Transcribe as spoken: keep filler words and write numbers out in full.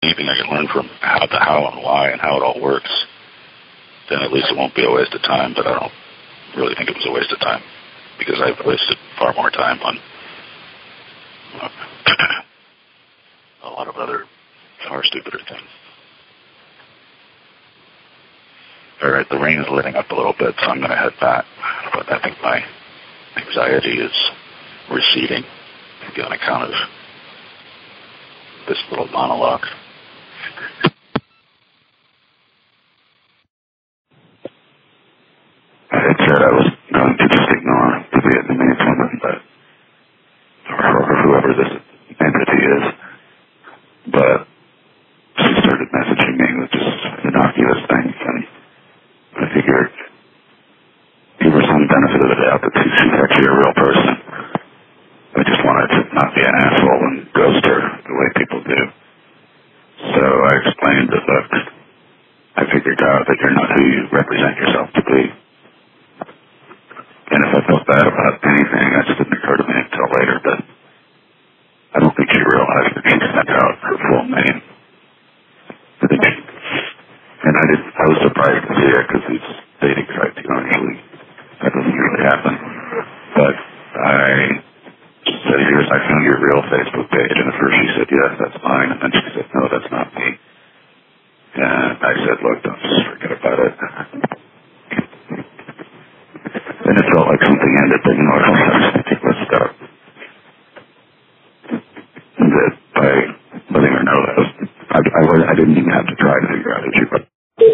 anything I can learn from how the how and why and how it all works, then at least it won't be a waste of time. But I don't really think it was a waste of time, because I've wasted far more time on uh, a lot of other far stupider things. All right, the rain is letting up a little bit, so I'm going to head back. But I think my anxiety is receding on account of this little monologue. I had said I was going to just ignore the Vietnamese woman, but, or whoever this entity is, but she started messaging me with just innocuous things, and I figured give her some benefit of the doubt that she's actually a real person. I just wanted to not be an asshole and ghost her the way people do. So I explained that, look, I figured out that you're not who you represent yourself to be. And if I felt bad about anything, that just didn't occur to me until later, but I don't think she realized that she sent out her full name. I think she, and I did, I was surprised to see it, because these dating sites, you know, usually, that doesn't usually happen. But I said, here's, I found your real Facebook page, and at first she said, yes, that's mine, and then she said, no, that's not me. And I said, look, don't just forget about it. And it felt like something ended, but you know what I